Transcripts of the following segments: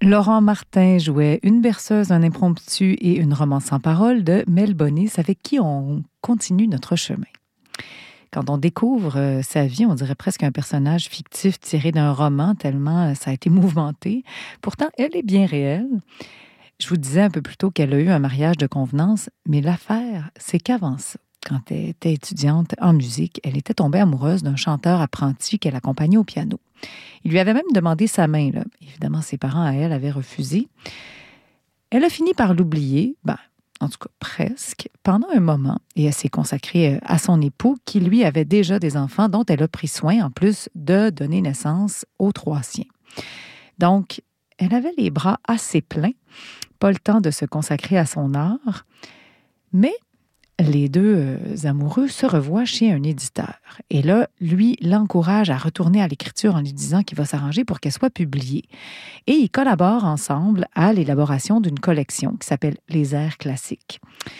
Laurent Martin jouait Une berceuse, un impromptu et une romance sans parole de Mel Bonis, avec qui on continue notre chemin. Quand on découvre sa vie, on dirait presque un personnage fictif tiré d'un roman, tellement ça a été mouvementé. Pourtant, elle est bien réelle. Je vous disais un peu plus tôt qu'elle a eu un mariage de convenance, mais l'affaire, c'est qu'avant ça, quand elle était étudiante en musique, elle était tombée amoureuse d'un chanteur apprenti qu'elle accompagnait au piano. Il lui avait même demandé sa main, là. Évidemment, ses parents, à elle, avaient refusé. Elle a fini par l'oublier, en tout cas presque, pendant un moment, et elle s'est consacrée à son époux, qui lui avait déjà des enfants dont elle a pris soin, en plus de donner naissance aux 3 siens. Donc, elle avait les bras assez pleins, pas le temps de se consacrer à son art, mais les deux amoureux se revoient chez un éditeur. Et là, lui l'encourage à retourner à l'écriture en lui disant qu'il va s'arranger pour qu'elle soit publiée. Et ils collaborent ensemble à l'élaboration d'une collection qui s'appelle Les airs classiques.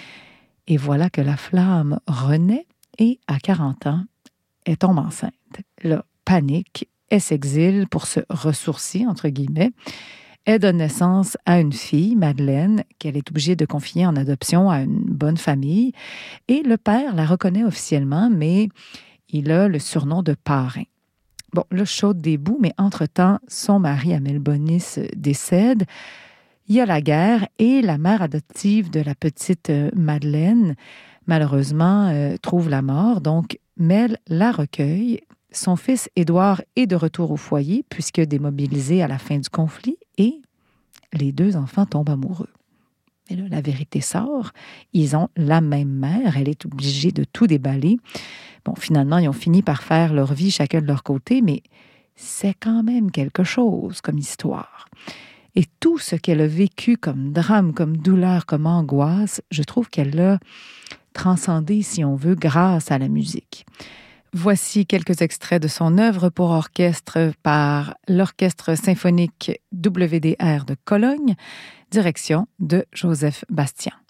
Et voilà que la flamme renaît et, à 40 ans, elle tombe enceinte. Là, panique, elle s'exile pour se ressourcer, entre guillemets. Elle donne naissance à une fille, Madeleine, qu'elle est obligée de confier en adoption à une bonne famille. Et le père la reconnaît officiellement, mais il a le surnom de parrain. Bon, là, chaude des bouts, mais entre-temps, son mari, Amel Bonis, décède. Il y a la guerre et la mère adoptive de la petite Madeleine, malheureusement, trouve la mort. Donc, Mel la recueille. Son fils Édouard est de retour au foyer, puisque démobilisé à la fin du conflit, et les 2 enfants tombent amoureux. Et là, la vérité sort. Ils ont la même mère. Elle est obligée de tout déballer. Bon, finalement, ils ont fini par faire leur vie chacun de leur côté, mais c'est quand même quelque chose comme histoire. Et tout ce qu'elle a vécu comme drame, comme douleur, comme angoisse, je trouve qu'elle l'a transcendé, si on veut, grâce à la musique. Voici quelques extraits de son œuvre pour orchestre par l'Orchestre symphonique WDR de Cologne, direction de Joseph Bastien.